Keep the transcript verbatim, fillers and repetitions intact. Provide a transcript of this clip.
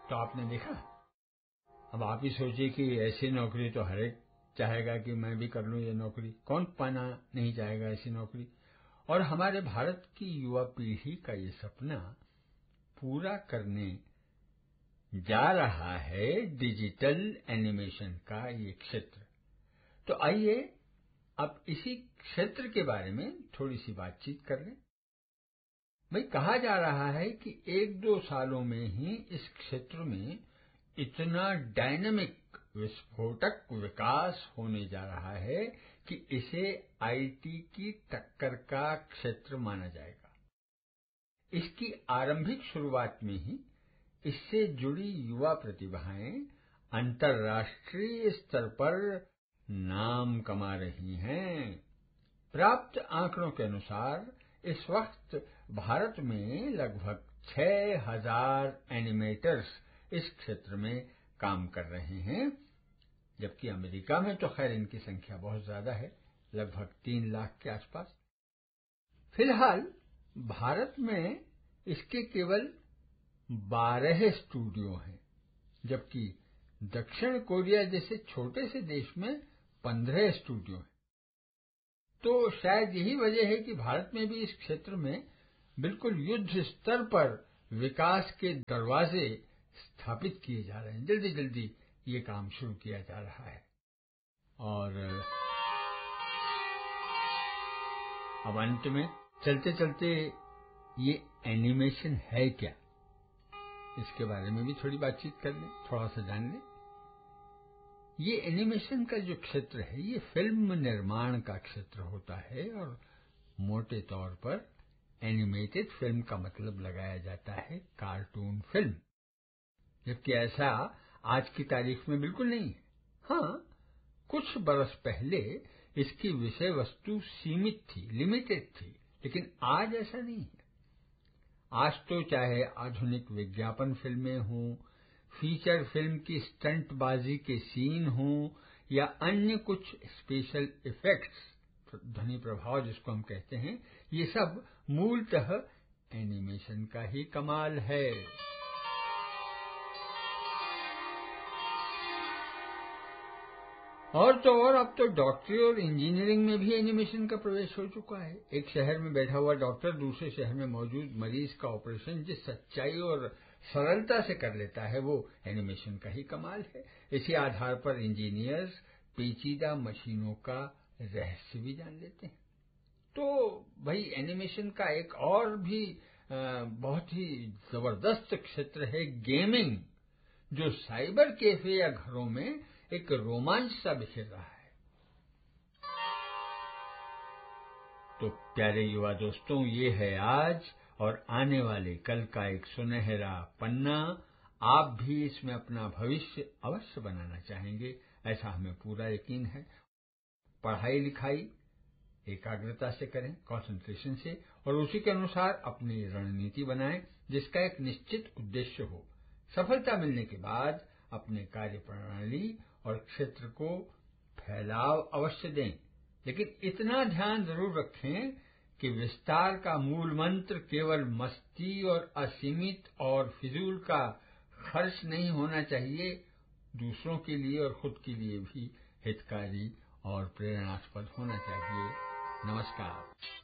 तो आपने देखा। अब आप ही सोचिए कि ऐसी नौकरी तो हर एक चाहेगा कि मैं भी कर लूं ये नौकरी, कौन पाना नहीं चाहेगा ऐसी नौकरी। और हमारे भारत की युवा पीढ़ी का ये सपना पूरा करने जा रहा है डिजिटल एनिमेशन का ये क्षेत्र। तो आइए अब इसी क्षेत्र के बारे में थोड़ी सी बातचीत कर लें। भाई, कहा जा रहा है कि एक दो सालों में ही इस क्षेत्र में इतना डायनामिक विस्फोटक विकास होने जा रहा है कि इसे आईटी की टक्कर का क्षेत्र माना जाएगा। इसकी आरंभिक शुरुआत में ही इससे जुड़ी युवा प्रतिभाएं अंतर्राष्ट्रीय स्तर पर नाम कमा रही हैं। प्राप्त आंकड़ों के अनुसार इस वक्त भारत में लगभग छह हजार एनिमेटर्स इस क्षेत्र में काम कर रहे हैं, जबकि अमेरिका में तो खैर इनकी संख्या बहुत ज्यादा है, लगभग तीन लाख के आसपास। फिलहाल भारत में इसके केवल बारह स्टूडियो हैं, जबकि दक्षिण कोरिया जैसे छोटे से देश में पंद्रह स्टूडियो हैं। तो शायद यही वजह है कि भारत में भी इस क्षेत्र में बिल्कुल युद्ध स्तर पर विकास के दरवाजे स्थापित किए जा रहे हैं। जल्दी जल्दी ये काम शुरू किया जा रहा है। और अब अंत में चलते चलते ये एनिमेशन है क्या, इसके बारे में भी थोड़ी बातचीत कर लें, थोड़ा सा जान लें। ये एनिमेशन का जो क्षेत्र है ये फिल्म निर्माण का क्षेत्र होता है और मोटे तौर पर एनिमेटेड फिल्म का मतलब लगाया जाता है कार्टून फिल्म, जबकि ऐसा आज की तारीख में बिल्कुल नहीं है। हाँ, कुछ बरस पहले इसकी विषय वस्तु सीमित थी, लिमिटेड थी, लेकिन आज ऐसा नहीं है। आज तो चाहे आधुनिक विज्ञापन फिल्में हों, फीचर फिल्म की स्टंटबाजी के सीन हों या अन्य कुछ स्पेशल इफेक्ट्स, ध्वनि प्रभाव जिसको हम कहते हैं, ये सब मूलतः एनिमेशन का ही कमाल है। और तो और अब तो डॉक्टरी और इंजीनियरिंग में भी एनिमेशन का प्रवेश हो चुका है। एक शहर में बैठा हुआ डॉक्टर दूसरे शहर में मौजूद मरीज का ऑपरेशन जिस सच्चाई और सरलता से कर लेता है, वो एनिमेशन का ही कमाल है। इसी आधार पर इंजीनियर्स पेचीदा मशीनों का रहस्य भी जान लेते हैं। तो भाई, एनिमेशन का एक और भी आ, बहुत ही जबरदस्त क्षेत्र है गेमिंग, जो साइबर कैफे या घरों में एक रोमांच सा बिखेर रहा है। तो प्यारे युवा दोस्तों, ये है आज और आने वाले कल का एक सुनहरा पन्ना। आप भी इसमें अपना भविष्य अवश्य बनाना चाहेंगे, ऐसा हमें पूरा यकीन है। पढ़ाई लिखाई एकाग्रता से करें, कंसंट्रेशन से, और उसी के अनुसार अपनी रणनीति बनाएं जिसका एक निश्चित उद्देश्य हो। सफलता मिलने के बाद अपने कार्य प्रणाली और क्षेत्र को फैलाव अवश्य दें, लेकिन इतना ध्यान जरूर रखें कि विस्तार का मूल मंत्र केवल मस्ती और असीमित और फिजूल का खर्च नहीं होना चाहिए, दूसरों के लिए और खुद के लिए भी हितकारी और प्रेरणास्पद होना चाहिए। नमस्कार।